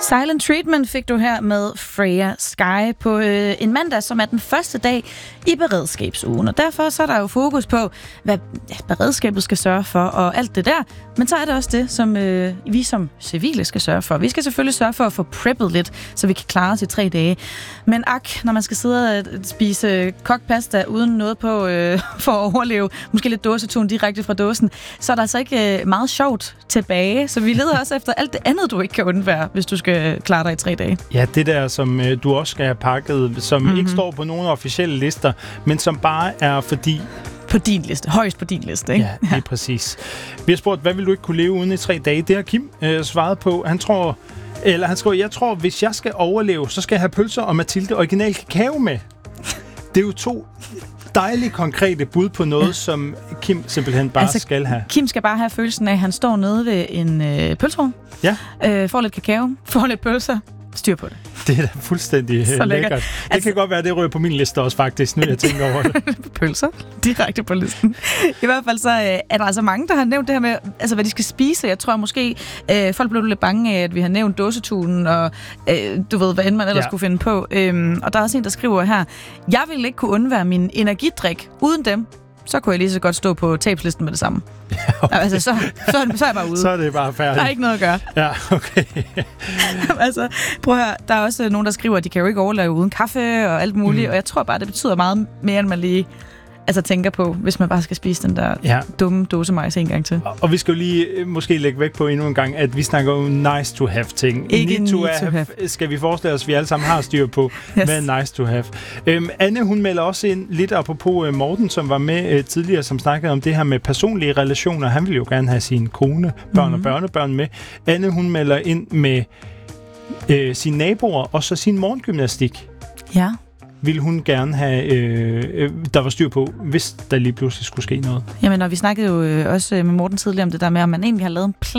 Silent Treatment fik du her med Freya Sky på en mandag, som er den første dag i beredskabsugen. Og derfor så er der jo fokus på, hvad beredskabet skal sørge for og alt det der. Men så er det også det, som vi som civile skal sørge for. Vi skal selvfølgelig sørge for at få preppet lidt, så vi kan klare os i 3 dage. Men når man skal sidde og spise kogt pasta uden noget på for at overleve, måske lidt dåsetun direkte fra dåsen, så er der altså ikke meget sjovt tilbage. Så vi leder også efter alt det andet, du ikke kan undvære, hvis du skal klare dig i 3 dage. Ja, det der, som du også skal have pakket, som ikke står på nogen officielle lister, men som bare er fordi... På din liste. Højst på din liste, ikke? Ja, lige præcis. Vi har spurgt, hvad vil du ikke kunne leve uden i 3 dage? Det har Kim svaret på. Han skriver, jeg tror, hvis jeg skal overleve, så skal jeg have pølser og Mathilde original kakao med. Det er jo 2 dejlige, konkrete bud på noget, som Kim simpelthen bare skal have. Kim skal bare have følelsen af, at han står nede ved en pølsevogn, får lidt kakao, får lidt pølser, styr på det. Det er da fuldstændig lækkert. Det kan godt være, det rører på min liste også faktisk, nu jeg tænker over det. Pølser? Direkte på listen. I hvert fald så er der altså mange, der har nævnt det her med, altså hvad de skal spise. Jeg tror måske, folk blev lidt bange af, at vi har nævnt dåsetunen, og du ved, hvad end man ellers skulle finde på. Og der er også en, der skriver her, jeg ville ikke kunne undvære min energidrik uden dem. Så kunne jeg lige så godt stå på tabslisten med det samme. Ja, okay. Altså, så er jeg bare ude. Så er det bare færdigt. Der er ikke noget at gøre. Ja, okay. Altså, prøv at høre, der er også nogen, der skriver, at de kan jo ikke overleve uden kaffe og alt muligt, og jeg tror bare, det betyder meget mere, end man lige tænker på, hvis man bare skal spise den der dumme dåsemajs en gang til. Og vi skal jo lige måske lægge væk på endnu en gang, at vi snakker om nice to have ting. Ikke need to have. Skal vi forestille os, at vi alle sammen har styr på, hvad er nice to have. Anne, hun melder også ind lidt apropos Morten, som var med tidligere, som snakkede om det her med personlige relationer. Han ville jo gerne have sin kone, børn og børnebørn med. Anne, hun melder ind med sine naboer og så sin morgengymnastik. Ja. Ville hun gerne have, der var styr på, hvis der lige pludselig skulle ske noget. Jamen, og vi snakkede jo også med Morten tidligere om det der med, om man egentlig har lavet en plan